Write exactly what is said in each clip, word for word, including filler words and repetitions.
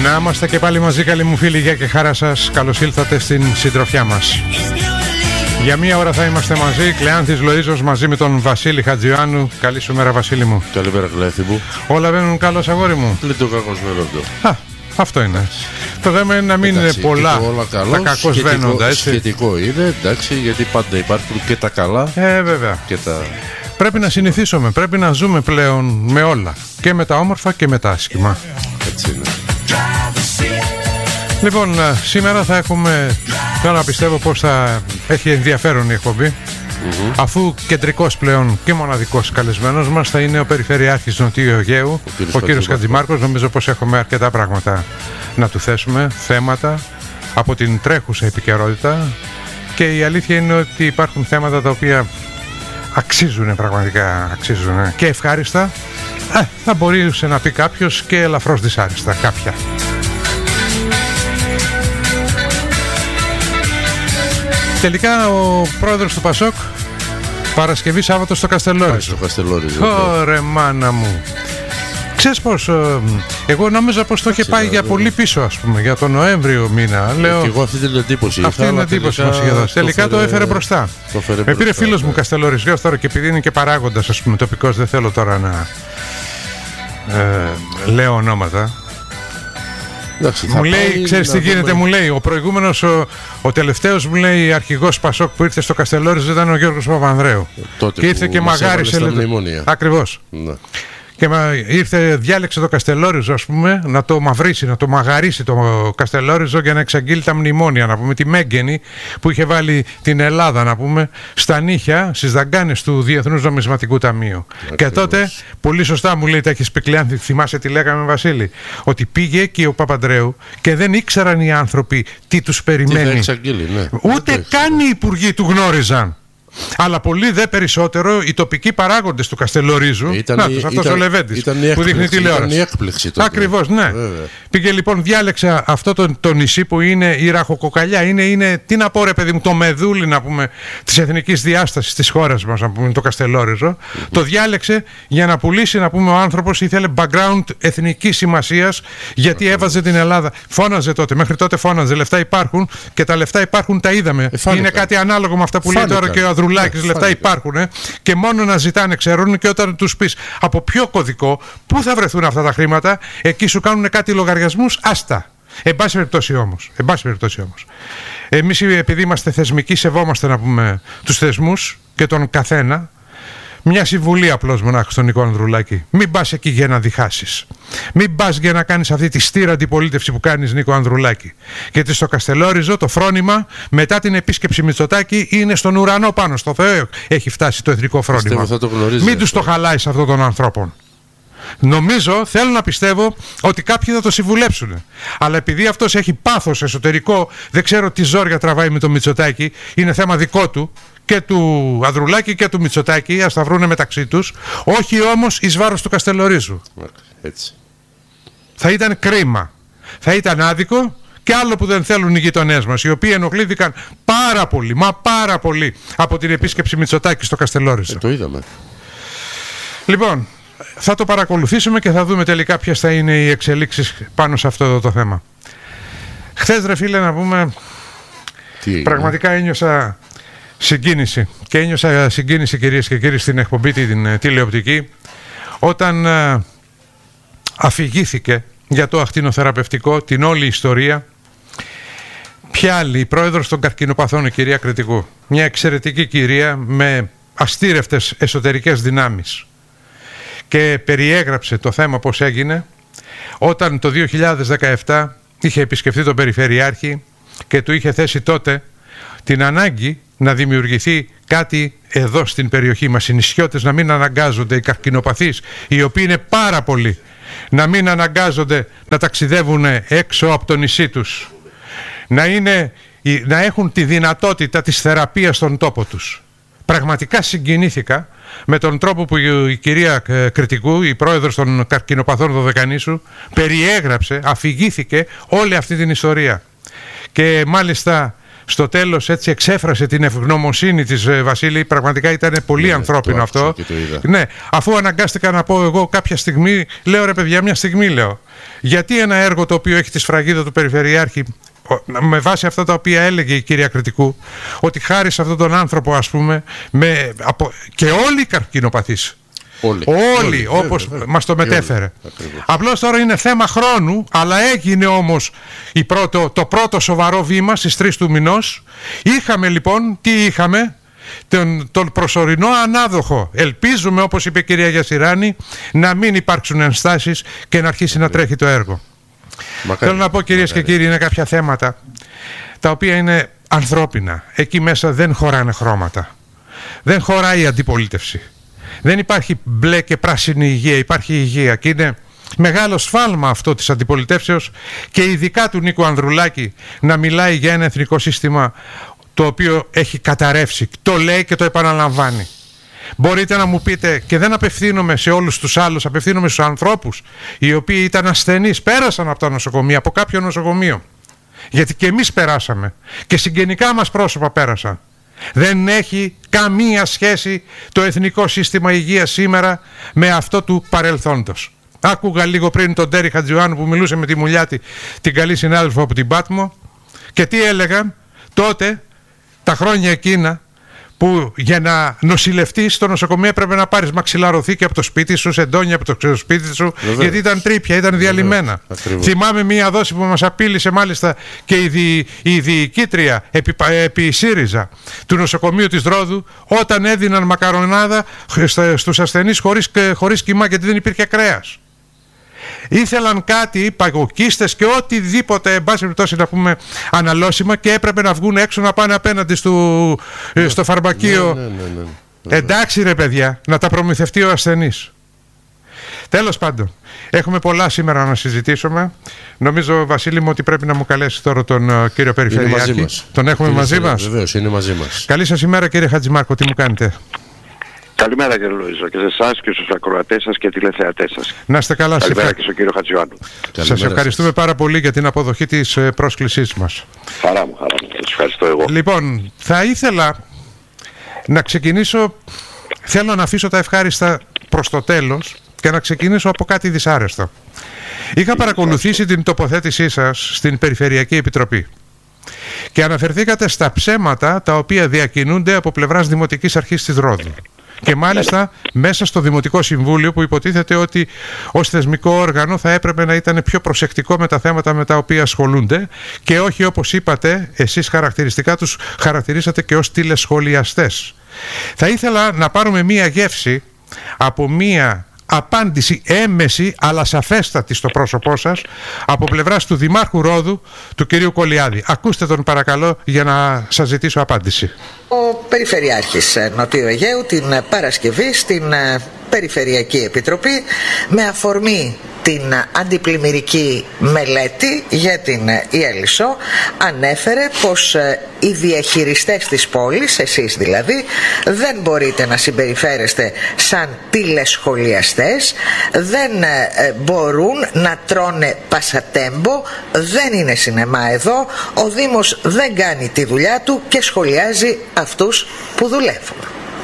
Να είμαστε και πάλι μαζί, καλοί μου φίλοι, γεια και χαρά σας. Καλώς ήλθατε στην συντροφιά μας. Για μία ώρα θα είμαστε μαζί, Κλεάνθης Λοΐζος μαζί με τον Βασίλη Χατζιωάννου. Καλή σου μέρα, Βασίλη μου. Καλημέρα, Κλεάνθη μου. Όλα βαίνουν καλώς, αγόρι μου? Λίτο κακός βαίνονται. Α, αυτό είναι. Το θέμα είναι να μην εντάξει, είναι πολλά τα κακώς βαίνοντα, έτσι. Σχετικό είναι, εντάξει, γιατί πάντα υπάρχουν και τα καλά. Ε, βέβαια. Και τα... Πρέπει να συνηθίσουμε, πρέπει να ζούμε πλέον με όλα. Και με τα όμορφα και με τα άσχημα. Έτσι είναι. Λοιπόν, σήμερα θα έχουμε, θέλω να πιστεύω πως θα έχει ενδιαφέρον η εκπομπή, mm-hmm. αφού κεντρικός πλέον και μοναδικός καλεσμένος μας θα είναι ο Περιφερειάρχης Νοτιού Αιγαίου, ο κύριος, ο κύριος Χατζημάρκος. Νομίζω πως έχουμε αρκετά πράγματα να του θέσουμε, θέματα από την τρέχουσα επικαιρότητα, και η αλήθεια είναι ότι υπάρχουν θέματα τα οποία αξίζουν, πραγματικά αξίζουν, και ευχάριστα, ε, θα μπορούσε να πει κάποιος, και ελαφρώς δυσάριστα κάποια. Τελικά ο πρόεδρος του Πασόκ Παρασκευή Σάββατο στο Καστελόριζο. Στο Καστελόριζο. Ωρε μάνα μου. Ξέρεις πως, εγώ νόμιζα πως το είχε πάει για πολύ πίσω, ας πούμε, για τον Νοέμβριο μήνα. Λέω, και εγώ αυτή την εντύπωση αυτή είναι την εντύπωση μας είχε δώσει. Τελικά το, φέρε, το έφερε μπροστά. Το φέρε Με πήρε φίλος ναι. μου Καστελόριζος τώρα, και επειδή είναι και παράγοντας, ας πούμε, τοπικός, δεν θέλω τώρα να ε, λέω ονόματα. Εντάξει, μου λέει, ξέρεις τι γίνεται, μου λέει, ο προηγούμενος, ο, ο τελευταίος, μου λέει, αρχηγός Πασόκ που ήρθε στο Καστελόριζο ήταν ο Γιώργος Παπανδρέου. Τότε και ήρθε και μαγάρισε. Ακριβώς. Ναι. Και ήρθε, διάλεξε το Καστελόριζο, ας πούμε, να το μαυρίσει, να το μαγαρίσει το Καστελόριζο για να εξαγγείλει τα μνημόνια, να πούμε, τη Μέγγενη που είχε βάλει την Ελλάδα, να πούμε, στα νύχια, στις δαγκάνες του Διεθνούς Νομισματικού Ταμείου. Ακριβώς. Και τότε, πολύ σωστά μου λέει, τα έχεις πει, Κλεάνθη, θυμάσαι τι λέγαμε, Βασίλη, ότι πήγε εκεί ο Παπανδρέου και δεν ήξεραν οι άνθρωποι τι τους περιμένει. Τι θα εξαγγείλει, ναι. Ούτε καν οι υπουργοί του γνώριζαν. Αλλά πολύ δε περισσότερο οι τοπικοί παράγοντες του Καστελορίζου. Ήταν, να, τους, αυτός ήταν, ο Λεβέντης ήταν που δείχνει τηλεόραση. Ήταν η έκπληξη τότε. Ακριβώς, ναι. Βέβαια. Πήγε λοιπόν, διάλεξα αυτό το, το νησί που είναι η Ραχοκοκαλιά. Είναι, είναι, τι να πω ρε παιδί μου, το μεδούλι, να πούμε, της εθνικής διάστασης της χώρας μας, να πούμε, το Καστελόριζο. Mm-hmm. Το διάλεξε για να πουλήσει, να πούμε, ο άνθρωπος ήθελε background εθνικής σημασίας, γιατί mm-hmm. έβαζε την Ελλάδα. Φώναζε τότε, μέχρι τότε φώναζε. Λεφτά υπάρχουν, και τα λεφτά υπάρχουν, τα είδαμε. Ε, είναι κάτι ανάλογο με αυτά που λέει τώρα και ο Ανδρουλάκης. Yeah, λεφτά υπάρχουν, ε, και μόνο να ζητάνε ξέρουν, και όταν τους πεις από ποιο κωδικό, πού θα βρεθούν αυτά τα χρήματα, εκεί σου κάνουν κάτι λογαριασμούς, άστα. Εν πάση περιπτώσει όμως, εν πάση περιπτώσει όμως, εμείς επειδή είμαστε θεσμικοί, σεβόμαστε, να πούμε, τους θεσμούς και τον καθένα. Μια συμβουλή απλώς μονάχα στον Νικό Ανδρουλάκη. Μην πας εκεί για να διχάσεις. Μην πας για να κάνεις αυτή τη στήρα αντιπολίτευση που κάνεις, Νίκο Ανδρουλάκη. Γιατί στο Καστελόριζο το φρόνημα μετά την επίσκεψη Μητσοτάκη είναι στον ουρανό πάνω, στο Θεό έχει φτάσει το εθνικό φρόνημα. Θα το γνωρίζει, μην τους το χαλάεις αυτόν των ανθρώπων. Νομίζω, θέλω να πιστεύω ότι κάποιοι θα το συμβουλέψουν. Αλλά επειδή αυτός έχει πάθος εσωτερικό, δεν ξέρω τι ζόρια τραβάει με το Μητσοτάκη, είναι θέμα δικό του, και του Ανδρουλάκη και του Μητσοτάκη, ας τα βρούνε μεταξύ τους, όχι όμως εις βάρος του Καστελορίζου. Έτσι. Θα ήταν κρίμα, θα ήταν άδικο, και άλλο που δεν θέλουν οι γειτονές μας, οι οποίοι ενοχλήθηκαν πάρα πολύ, μα πάρα πολύ, από την επίσκεψη Μητσοτάκη στο Καστελόριζο. Ε, το είδαμε. Λοιπόν, θα το παρακολουθήσουμε και θα δούμε τελικά ποιες θα είναι οι εξελίξεις πάνω σε αυτό εδώ το θέμα. Χθες, ρε φίλε, να πούμε, πραγματικά ένιωσα συγκίνηση, και ένιωσα συγκίνηση, κυρίες και κύριοι, στην εκπομπή την τηλεοπτική, όταν α, αφηγήθηκε για το ακτινοθεραπευτικό την όλη ιστορία ποια άλλη, η πρόεδρος των καρκινοπαθών, η κυρία Κρητικού, μια εξαιρετική κυρία με αστήρευτες εσωτερικές δυνάμεις, και περιέγραψε το θέμα πως έγινε όταν το δύο χιλιάδες δεκαεπτά είχε επισκεφτεί τον Περιφερειάρχη και του είχε θέσει τότε την ανάγκη να δημιουργηθεί κάτι εδώ στην περιοχή μας, οι νησιώτες να μην αναγκάζονται, οι καρκινοπαθείς, οι οποίοι είναι πάρα πολλοί, να μην αναγκάζονται να ταξιδεύουν έξω από το νησί τους, να, είναι, να έχουν τη δυνατότητα της θεραπείας στον τόπο τους. Πραγματικά συγκινήθηκα με τον τρόπο που η κυρία Κρητικού, η πρόεδρος των καρκινοπαθών Δωδεκανήσου, περιέγραψε, αφηγήθηκε όλη αυτή την ιστορία. Και μάλιστα στο τέλος έτσι εξέφρασε την ευγνωμοσύνη της, Βασίλη. Πραγματικά ήταν πολύ ναι, ανθρώπινο αυτό. Ναι, αφού αναγκάστηκα να πω εγώ κάποια στιγμή, λέω ρε παιδιά, μια στιγμή λέω, γιατί ένα έργο το οποίο έχει τη σφραγίδα του Περιφερειάρχη, με βάση αυτά τα οποία έλεγε η κυρία Κρητικού, ότι χάρη σε αυτόν τον άνθρωπο, ας πούμε, με, από, και όλοι οι καρκινοπαθείς, όλοι, όλοι, όλοι όπως βέβαια, μας το μετέφερε. Απλώς τώρα είναι θέμα χρόνου, αλλά έγινε όμως η πρώτο, το πρώτο σοβαρό βήμα στις τρεις του μηνός. Είχαμε λοιπόν, τι είχαμε, τον, τον προσωρινό ανάδοχο. Ελπίζουμε, όπως είπε η κυρία Γιασιράνη, να μην υπάρξουν ενστάσεις και να αρχίσει να τρέχει το έργο. Μακάρι. Θέλω να πω, κυρίες Μακάρι. και κύριοι, είναι κάποια θέματα τα οποία είναι ανθρώπινα. Εκεί μέσα δεν χωράνε χρώματα. Δεν χωράει η αντιπολίτευση. Δεν υπάρχει μπλε και πράσινη υγεία, υπάρχει υγεία. Και είναι μεγάλο σφάλμα αυτό της αντιπολιτεύσεως και ειδικά του Νίκου Ανδρουλάκη να μιλάει για ένα εθνικό σύστημα το οποίο έχει καταρρεύσει. Το λέει και το επαναλαμβάνει. Μπορείτε να μου πείτε, και δεν απευθύνομαι σε όλους τους άλλους, απευθύνομαι στους ανθρώπους οι οποίοι ήταν ασθενείς, πέρασαν από τα νοσοκομεία, από κάποιο νοσοκομείο. Γιατί και εμείς περάσαμε και συγγενικά μας πρόσωπα πέρασαν. Δεν έχει καμία σχέση το εθνικό σύστημα υγείας σήμερα με αυτό του παρελθόντος. Άκουγα λίγο πριν τον Τέρι Χατζιωάννου που μιλούσε με τη Μουλιάτη, την καλή συνάδελφο από την Πάτμο, και τι έλεγαν τότε, τα χρόνια εκείνα, που για να νοσηλευτείς στο νοσοκομείο έπρεπε να πάρεις μαξιλαροθήκη από το σπίτι σου, σεντόνια από το σπίτι σου, Βεβαίως. γιατί ήταν τρίπια, ήταν διαλυμένα. Θυμάμαι μία δόση που μας απείλησε μάλιστα και η, δι, η διοικήτρια επί, επί ΣΥΡΙΖΑ του νοσοκομείου της Ρόδου, όταν έδιναν μακαρονάδα στους ασθενείς χωρίς, χωρίς κοιμά, γιατί δεν υπήρχε κρέας. Ήθελαν κάτι, παγοκίστες και οτιδήποτε, εν πάση περιπτώσει να πούμε, αναλώσιμα, και έπρεπε να βγουν έξω να πάνε απέναντι στο, ναι, στο φαρμακείο. Ναι, ναι, ναι, ναι. Εντάξει ρε παιδιά, να τα προμηθευτεί ο ασθενής. Τέλος πάντων, έχουμε πολλά σήμερα να συζητήσουμε. Νομίζω, Βασίλη μου, ότι πρέπει να μου καλέσει τώρα τον uh, κύριο Περιφερειάρχη. Τον έχουμε είναι μαζί μας. Βεβαίως, είναι μαζί μας. Καλή σας ημέρα, κύριε Χατζημάρκο, τι μου κάνετε? Καλημέρα, κύριε Λοΐζο, και σε εσάς και στους ακροατές σας και τηλεθεατές σας. Να είστε καλά. Καλημέρα και στον κύριο Χατζιωάννου. Σας ευχαριστούμε πάρα πολύ για την αποδοχή της ε, πρόσκλησής μας. Χαρά μου, χαρά μου. Σας ευχαριστώ εγώ. Λοιπόν, θα ήθελα να ξεκινήσω, θέλω να αφήσω τα ευχάριστα προς το τέλος και να ξεκινήσω από κάτι δυσάρεστο. Είχα παρακολουθήσει την τοποθέτησή σας στην Περιφερειακή Επιτροπή και αναφερθήκατε στα ψέματα τα οποία διακινούνται από πλευράς Δημοτικής Αρχής της Ρόδου. Και μάλιστα μέσα στο Δημοτικό Συμβούλιο, που υποτίθεται ότι ως θεσμικό όργανο θα έπρεπε να ήταν πιο προσεκτικό με τα θέματα με τα οποία ασχολούνται και όχι, όπως είπατε εσείς χαρακτηριστικά, τους χαρακτηρίσατε και ως τηλεσχολιαστές. Θα ήθελα να πάρουμε μία γεύση από μία απάντηση έμμεση αλλά σαφέστατη στο πρόσωπό σας από πλευράς του Δημάρχου Ρόδου, του κυρίου Κολιάδη. Ακούστε τον παρακαλώ για να σας ζητήσω απάντηση. Ο Περιφερειάρχης Νοτιού Αιγαίου την Παρασκευή στην Περιφερειακή Επιτροπή, με αφορμή την αντιπλημμυρική μελέτη για την Ιελισσό, ανέφερε πως οι διαχειριστές της πόλης, εσείς δηλαδή, δεν μπορείτε να συμπεριφέρεστε σαν τηλεσχολιαστές, δεν μπορούν να τρώνε πασατέμπο, δεν είναι σινεμά εδώ, ο Δήμος δεν κάνει τη δουλειά του και σχολιάζει αυτούς που δουλεύουν.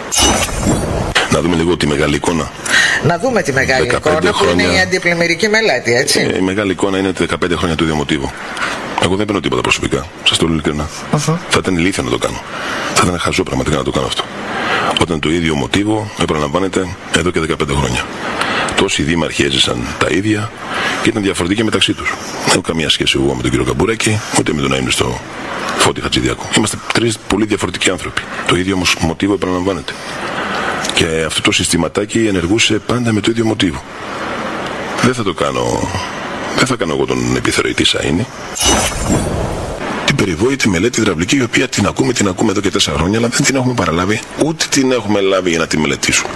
Να δούμε λίγο τη μεγάλη εικόνα. Να δούμε τη μεγάλη εικόνα χρόνια... που είναι η αντιπλημμυρική μελέτη, έτσι. Ε, η μεγάλη εικόνα είναι δεκαπέντε χρόνια του Δημοτήβου. Εγώ δεν παίρνω τίποτα προσωπικά. Σας το λέω ειλικρινά. Uh-huh. Θα ήταν ηλίθιο να το κάνω. Θα ήταν χαζό πραγματικά να το κάνω αυτό. Όταν το ίδιο μοτίβο επαναλαμβάνεται εδώ και δεκαπέντε χρόνια. Τόσοι δήμαρχοι έζησαν τα ίδια και ήταν διαφορετικοί μεταξύ τους. Δεν έχω καμία σχέση εγώ με τον κύριο Καμπουράκη, ούτε με τον αείμνηστο Φώτη Χατζηδιάκο. Είμαστε τρεις πολύ διαφορετικοί άνθρωποι. Το ίδιο όμως μοτίβο επαναλαμβάνεται. Και αυτό το συστηματάκι ενεργούσε πάντα με το ίδιο μοτίβο. Δεν θα το κάνω. Δεν θα κάνω εγώ τον επιθεωρητή Σαΐνη. Την περιβόητη μελέτη υδραυλική, η οποία την ακούμε, την ακούμε εδώ και τέσσερα χρόνια, αλλά δεν την έχουμε παραλάβει, ούτε την έχουμε λάβει για να τη μελετήσουμε.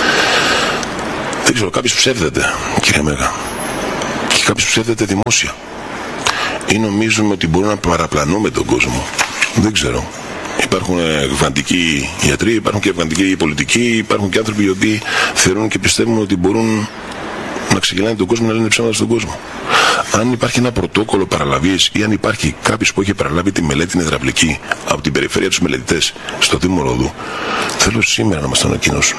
Δεν ξέρω, κάποιος ψεύδεται, κύριε Μέγα. Και κάποιος ψεύδεται δημόσια. Ή νομίζουμε ότι μπορούμε να παραπλανούμε τον κόσμο. Δεν ξέρω. Υπάρχουν ευγαντικοί ιατροί, υπάρχουν και ευγαντικοί πολιτικοί, υπάρχουν και άνθρωποι οι οποίοι θεωρούν και πιστεύουν ότι μπορούν να ξεκινάνε τον κόσμο να λένε ψέματα στον κόσμο. Αν υπάρχει ένα πρωτόκολλο παραλαβής ή αν υπάρχει κάποιος που έχει παραλάβει τη μελέτη την υδραυλική από την περιφέρεια τους μελετητές στο Δήμο Ρόδου, θέλω σήμερα να μας το ανακοινώσουν.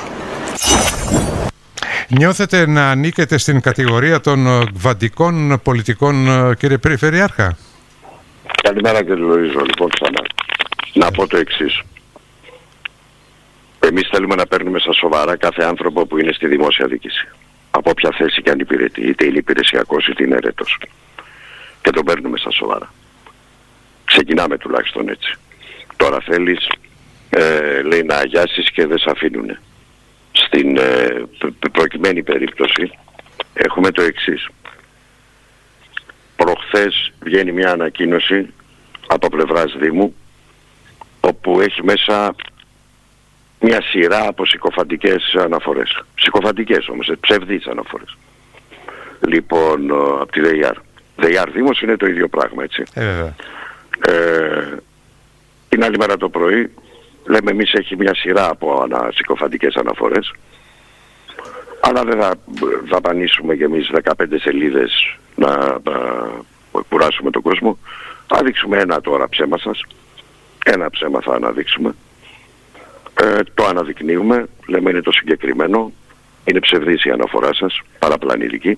Νιώθετε να ανήκετε στην κατηγορία των κβαντικών πολιτικών, κύριε Περιφερειάρχα? Καλημέρα κύριε Λοΐζο. Λοιπόν, ξανά να πω το εξής. Εμείς θέλουμε να παίρνουμε στα σοβαρά κάθε άνθρωπο που είναι στη δημόσια διοίκηση. Από όποια θέση και αν υπηρετεί, είτε είναι υπηρεσιακός είτε είναι αιρέτος. Και τον παίρνουμε στα σοβαρά. Ξεκινάμε τουλάχιστον έτσι. Τώρα θέλεις, ε, λέει, να αγιάσεις και δεν σε αφήνουνε. Στην ε, προκειμένη περίπτωση έχουμε το εξής. Προχθές βγαίνει μια ανακοίνωση από πλευράς Δήμου, όπου έχει μέσα μια σειρά από συκοφαντικές αναφορές. Συκοφαντικές όμως, ψευδείς αναφορές. Λοιπόν, από τη ΔΕΙΑΡ. ΔΕΙΑΡ Δήμος είναι το ίδιο πράγμα, έτσι. Ε, ε, την άλλη μέρα το πρωί λέμε εμείς έχει μια σειρά από ανα, συκοφαντικές αναφορές, αλλά δεν θα δαπανίσουμε κι εμείς δεκαπέντε σελίδες να, να κουράσουμε τον κόσμο. Θα δείξουμε ένα τώρα ψέμα σας. Ένα ψέμα θα αναδείξουμε. Ε, το αναδεικνύουμε, λέμε είναι το συγκεκριμένο, είναι ψευδής η αναφορά σας, παραπλανητική,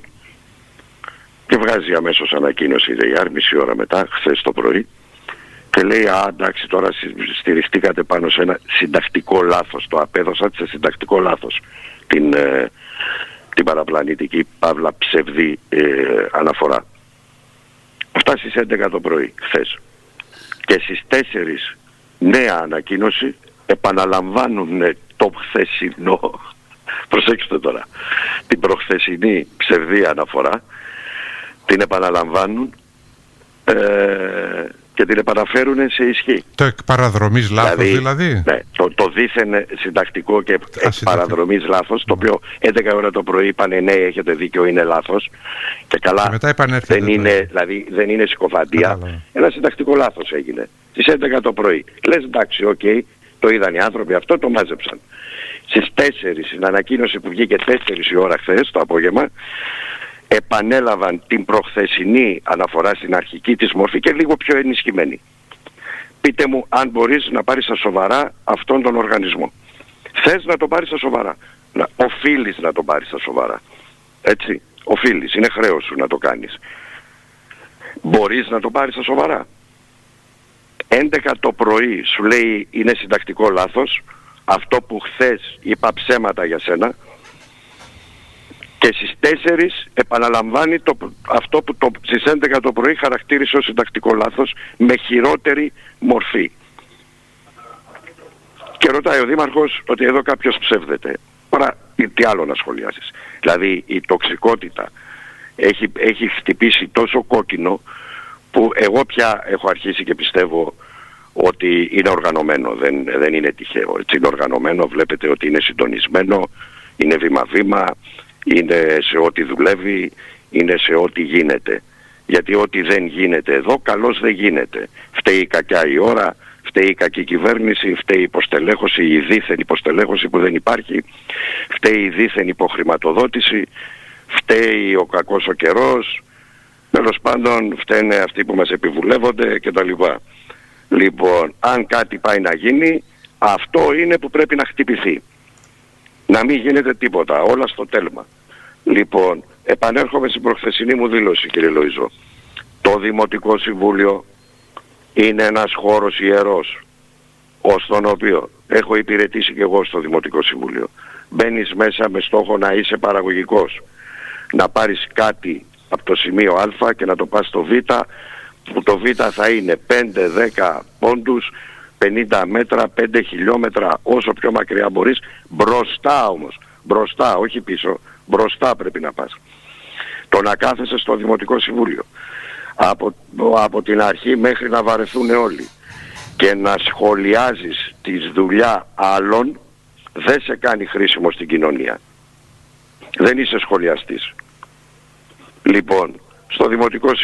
και βγάζει αμέσως ανακοίνωση η ΔΕΙΑΡ μισή ώρα μετά, χθες το πρωί, και λέει «Α, εντάξει, τώρα στηριχτήκατε πάνω σε ένα συντακτικό λάθος, το απέδωσατε σε συντακτικό λάθος την, ε, την παραπλανητική παύλα ψευδή ε, αναφορά». Αυτά στις έντεκα το πρωί, χθες. Και στις τέσσερις νέα ανακοίνωση επαναλαμβάνουν το χθεσινό, προσέξτε τώρα, την προχθεσινή ψευδή αναφορά, την επαναλαμβάνουν ε, και την επαναφέρουν σε ισχύ. Το εκ παραδρομής λάθος δηλαδή? δηλαδή? Ναι, το, το δίθεν συντακτικό και εκ παραδρομής λάθος, το οποίο έντεκα ώρα το πρωί είπανε ναι, έχετε δίκιο, είναι λάθος, και καλά, και μετά δεν, είναι, δηλαδή, δεν είναι συκοφαντία, ένα συντακτικό λάθος έγινε στις έντεκα το πρωί. Λες εντάξει, οκ, okay, το είδαν οι άνθρωποι αυτό, το μάζεψαν. Στις τέσσερις, στην ανακοίνωση που βγήκε τέσσερις η ώρα χθες το απόγευμα, επανέλαβαν την προχθεσινή αναφορά στην αρχική της μορφή και λίγο πιο ενισχυμένη. Πείτε μου αν μπορείς να πάρεις στα σοβαρά αυτόν τον οργανισμό. Θες να το πάρεις στα σοβαρά. Να, οφείλεις να το πάρεις στα σοβαρά. Έτσι, οφείλεις, είναι χρέος σου να το κάνεις. Μπορείς να το πάρεις στα σοβαρά. έντεκα το πρωί σου λέει είναι συντακτικό λάθος, αυτό που χθες είπα ψέματα για σένα, και στις τέσσερις επαναλαμβάνει το, αυτό που το, στις έντεκα το πρωί χαρακτήρισε ως συντακτικό λάθος με χειρότερη μορφή. Και ρωτάει ο Δήμαρχος ότι εδώ κάποιος ψεύδεται. Τώρα τι άλλο να σχολιάσεις. Δηλαδή η τοξικότητα έχει, έχει χτυπήσει τόσο κόκκινο που εγώ πια έχω αρχίσει και πιστεύω ότι είναι οργανωμένο, δεν, δεν είναι τυχαίο. Έτσι, είναι οργανωμένο, βλέπετε ότι είναι συντονισμένο, είναι βήμα-βήμα, είναι σε ό,τι δουλεύει, είναι σε ό,τι γίνεται. Γιατί ό,τι δεν γίνεται εδώ, καλώς δεν γίνεται. Φταίει η κακιά η ώρα, φταίει η κακή κυβέρνηση, φταίει η υποστελέχωση, η δίθεν υποστελέχωση που δεν υπάρχει, φταίει η δίθεν υποχρηματοδότηση, φταίει ο κακός ο καιρός, τέλος πάντων φταίνε αυτοί που μας επιβουλεύονται κτλ. Λοιπόν, αν κάτι πάει να γίνει, αυτό είναι που πρέπει να χτυπηθεί. Να μην γίνεται τίποτα, όλα στο τέλμα. Λοιπόν, επανέρχομαι στην προχθεσινή μου δήλωση, κύριε Λοΐζο. Το Δημοτικό Συμβούλιο είναι ένας χώρος ιερός, ως τον οποίο έχω υπηρετήσει και εγώ στο Δημοτικό Συμβούλιο. Μπαίνεις μέσα με στόχο να είσαι παραγωγικός, να πάρεις κάτι από το σημείο Α και να το πας στο Β, που το Β θα είναι πέντε δέκα πόντους, πενήντα μέτρα, πέντε χιλιόμετρα, όσο πιο μακριά μπορείς, μπροστά όμως, μπροστά, όχι πίσω, μπροστά πρέπει να πας. Το να κάθεσαι στο Δημοτικό Συμβούλιο από, από την αρχή μέχρι να βαρεθούν όλοι και να σχολιάζεις τη δουλειά άλλων, δεν σε κάνει χρήσιμο στην κοινωνία. Δεν είσαι σχολιαστής. Λοιπόν, στο Δημοτικό